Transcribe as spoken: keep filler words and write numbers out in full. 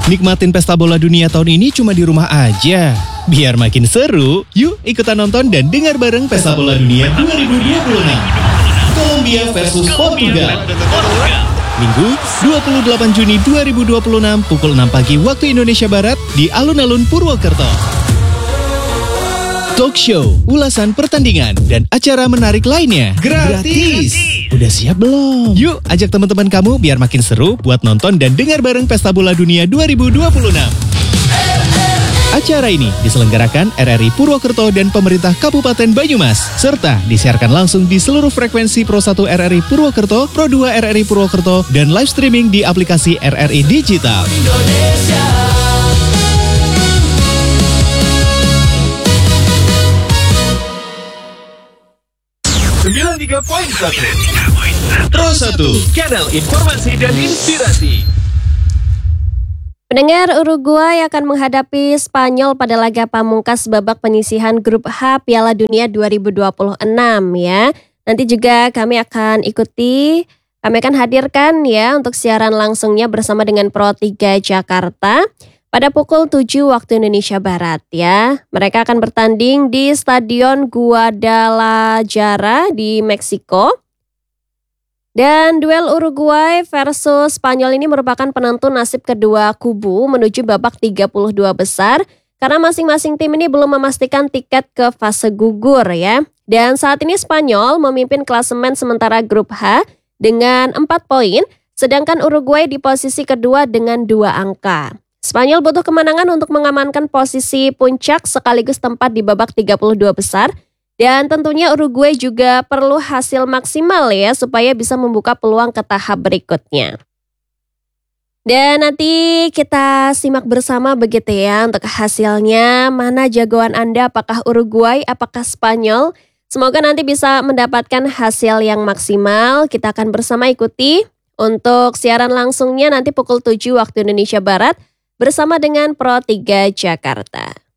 Nikmatin pesta bola dunia tahun ini cuma di rumah aja. Biar makin seru, yuk ikutan nonton dan dengar bareng Pesta Bola Dunia dua ribu dua puluh enam. Kolombia versus Portugal. Minggu, dua puluh delapan Juni dua ribu dua puluh enam, pukul enam pagi waktu Indonesia Barat di alun-alun Purwokerto. Talk show, ulasan pertandingan, dan acara menarik lainnya. Gratis! Udah siap belum? Yuk, ajak teman-teman kamu biar makin seru buat nonton dan dengar bareng Pesta Bola Dunia dua ribu dua puluh enam. Acara ini diselenggarakan R R I Purwokerto dan pemerintah Kabupaten Banyumas, serta disiarkan langsung di seluruh frekuensi Pro satu R R I Purwokerto, Pro dua R R I Purwokerto, dan live streaming di aplikasi R R I Digital. Indonesia. sembilan puluh tiga koma satu Pro satu, kanal informasi dan inspirasi. Pendengar, Uruguay akan menghadapi Spanyol pada laga pamungkas babak penyisihan grup H Piala Dunia dua ribu dua puluh enam ya. Nanti juga kami akan ikuti, kami akan hadirkan ya untuk siaran langsungnya bersama dengan Pro tiga Jakarta pada pukul tujuh waktu Indonesia Barat ya. Mereka akan bertanding di Stadion Guadalajara di Meksiko. Dan duel Uruguay versus Spanyol ini merupakan penentu nasib kedua kubu menuju babak tiga puluh dua besar karena masing-masing tim ini belum memastikan tiket ke fase gugur ya. Dan saat ini Spanyol memimpin klasemen sementara grup H dengan empat poin, sedangkan Uruguay di posisi kedua dengan dua angka. Spanyol butuh kemenangan untuk mengamankan posisi puncak sekaligus tempat di babak tiga puluh dua besar. Dan tentunya Uruguay juga perlu hasil maksimal ya supaya bisa membuka peluang ke tahap berikutnya. Dan nanti kita simak bersama begitu ya untuk hasilnya. Mana jagoan Anda, apakah Uruguay, apakah Spanyol? Semoga nanti bisa mendapatkan hasil yang maksimal. Kita akan bersama ikuti untuk siaran langsungnya nanti pukul tujuh waktu Indonesia Barat bersama dengan Pro tiga Jakarta.